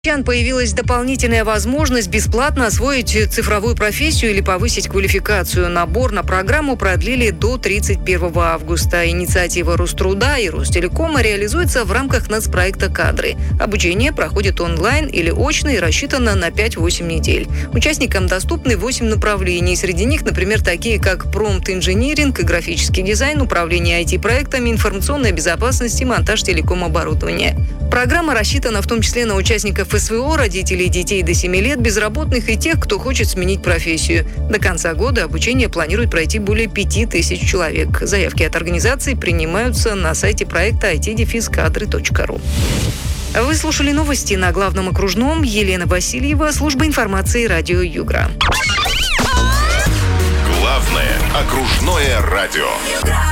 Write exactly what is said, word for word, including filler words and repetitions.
Появилась дополнительная возможность бесплатно освоить цифровую профессию или повысить квалификацию. Набор на программу продлили до тридцать первого августа. Инициатива Роструда и Ростелекома реализуется в рамках нацпроекта «Кадры». Обучение проходит онлайн или очно и рассчитано на пять-восемь недель. Участникам доступны восемь направлений. Среди них, например, такие как промпт-инжиниринг и графический дизайн, управление ай ти-проектами, информационная безопасность и монтаж телеком-оборудования. Программа рассчитана в том числе на участников эс вэ о, родителей детей до семи лет, безработных и тех, кто хочет сменить профессию. До конца года обучение планирует пройти более пяти тысяч человек. Заявки от организаций принимаются на сайте проекта ай ти кадры точка ру. Вы слушали новости на Главном окружном. Елена Васильева, служба информации радио Югра. Главное окружное радио.